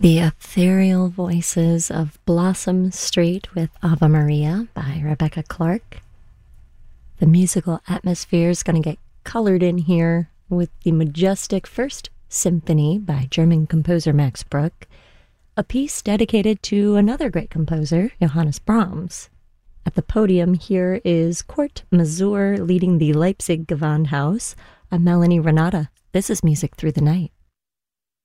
The ethereal voices of Blossom Street with Ave Maria by Rebecca Clark. The musical atmosphere is going to get colored in here with the majestic First Symphony by German composer Max Bruch, a piece dedicated to another great composer, Johannes Brahms. At the podium here is Kurt Masur leading the Leipzig Gewandhaus. I'm Melanie Renata. This is Music Through the Night.